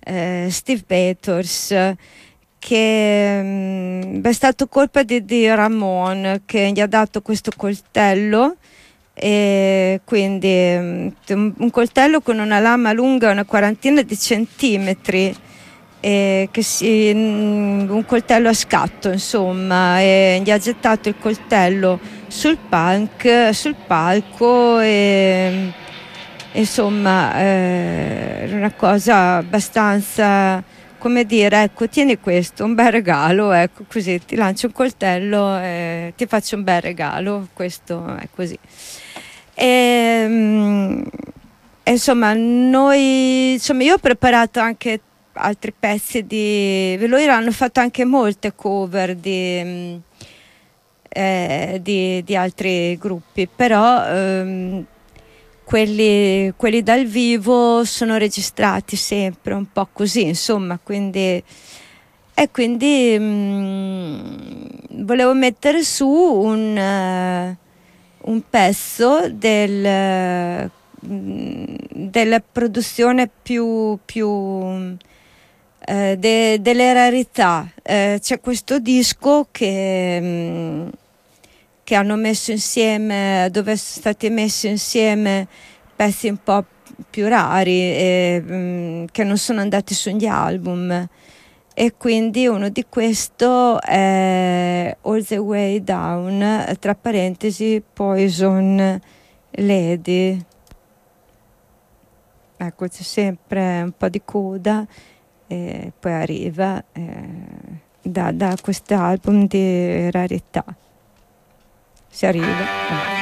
Steve Peters, che è stato colpa di Ramon, che gli ha dato questo coltello, e quindi un coltello con una lama lunga una quarantina di centimetri, un coltello a scatto, insomma, e gli ha gettato il coltello sul palco, e insomma era una cosa abbastanza, come dire, ecco, tieni questo, un bel regalo, ecco, così ti lancio un coltello e ti faccio un bel regalo, questo è così. Insomma, io ho preparato anche altri pezzi loro hanno fatto anche molte cover di altri gruppi, però quelli dal vivo sono registrati sempre un po' così, insomma, quindi volevo mettere su un pezzo della produzione più delle rarità. C'è questo disco che hanno messo insieme, dove sono stati messi insieme pezzi un po' più rari, che non sono andati sugli album, e quindi uno di questo è All the Way Down, tra parentesi Poison Lady. Ecco, c'è sempre un po' di coda e poi arriva da questo album di rarità. Si arriva.